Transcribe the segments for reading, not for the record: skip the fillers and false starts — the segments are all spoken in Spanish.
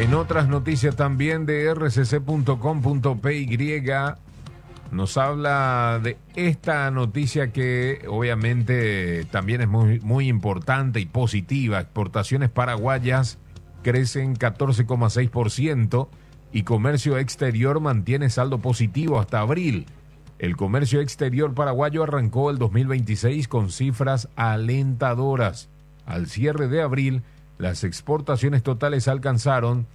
En otras noticias también de rcc.com.py nos habla de esta noticia que obviamente también es muy importante y positiva. Exportaciones paraguayas crecen 14,6% y comercio exterior mantiene saldo positivo hasta abril. El comercio exterior paraguayo arrancó el 2026 con cifras alentadoras. Al cierre de abril, las exportaciones totales alcanzaron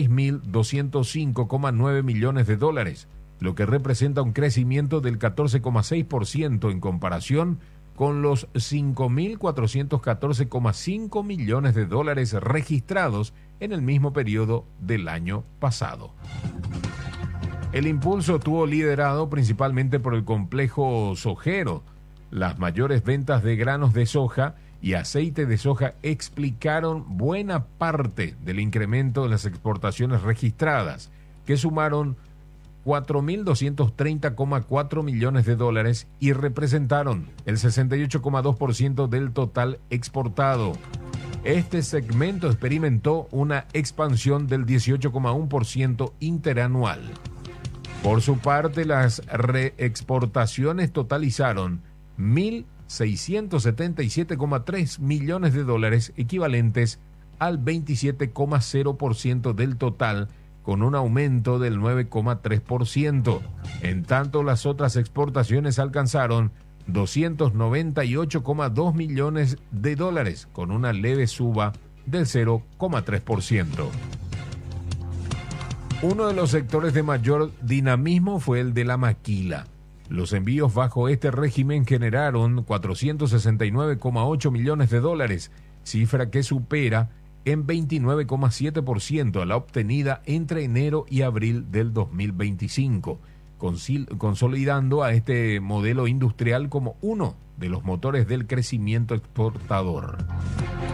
6.205,9 millones de dólares, lo que representa un crecimiento del 14,6% en comparación con los 5.414,5 millones de dólares registrados en el mismo periodo del año pasado. El impulso estuvo liderado principalmente por el complejo sojero. Las mayores ventas de granos de soja y aceite de soja explicaron buena parte del incremento de las exportaciones registradas, que sumaron 4.230,4 millones de dólares y representaron el 68,2% del total exportado. Este segmento experimentó una expansión del 18,1% interanual. Por su parte, las reexportaciones totalizaron 1.677,3 millones de dólares, equivalentes al 27,0% del total, con un aumento del 9,3%. En tanto, las otras exportaciones alcanzaron 298,2 millones de dólares, con una leve suba del 0,3%. Uno de los sectores de mayor dinamismo fue el de la maquila. Los envíos bajo este régimen generaron 469,8 millones de dólares, cifra que supera en 29,7% a la obtenida entre enero y abril del 2025, consolidando a este modelo industrial como uno de los motores del crecimiento exportador.